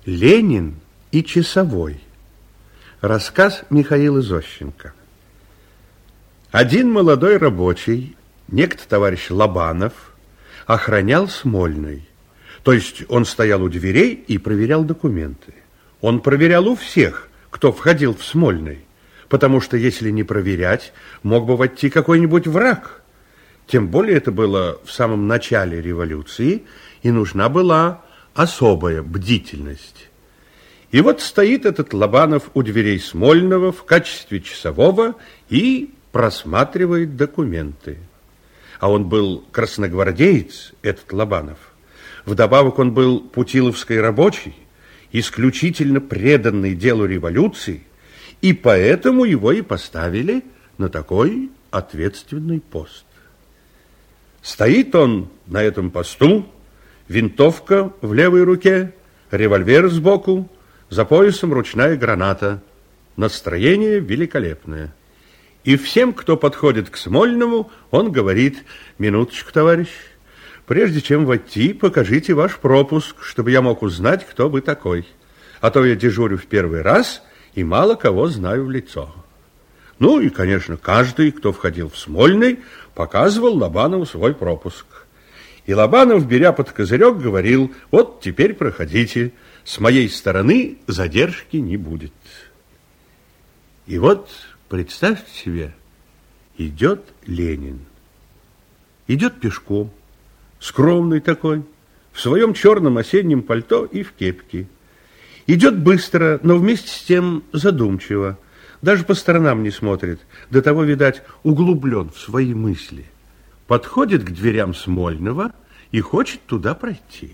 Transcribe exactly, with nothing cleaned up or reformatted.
Ленин и часовой. Рассказ Михаила Зощенко. Один молодой рабочий, некто товарищ Лобанов, охранял Смольный. То есть он стоял у дверей и проверял документы. Он проверял у всех, кто входил в Смольный, потому что если не проверять, мог бы войти какой-нибудь враг. Тем более это было в самом начале революции, и нужна была особая бдительность. И вот стоит этот Лобанов у дверей Смольного в качестве часового и просматривает документы. А он был красногвардеец, этот Лобанов. Вдобавок он был путиловский рабочий, исключительно преданный делу революции, и поэтому его и поставили на такой ответственный пост. Стоит он на этом посту, винтовка в левой руке, револьвер сбоку, за поясом ручная граната. Настроение великолепное. И всем, кто подходит к Смольному, он говорит: минуточку, товарищ, прежде чем войти, покажите ваш пропуск, чтобы я мог узнать, кто вы такой. А то я дежурю в первый раз и мало кого знаю в лицо. Ну и, конечно, каждый, кто входил в Смольный, показывал Лобанову свой пропуск. И Лобанов, беря под козырек, говорил: вот теперь проходите, с моей стороны задержки не будет. И вот, представьте себе, идет Ленин. Идет пешком, скромный такой, в своем черном осеннем пальто и в кепке. Идет быстро, но вместе с тем задумчиво. Даже по сторонам не смотрит, до того, видать, углублен в свои мысли. Подходит к дверям Смольного и хочет туда пройти.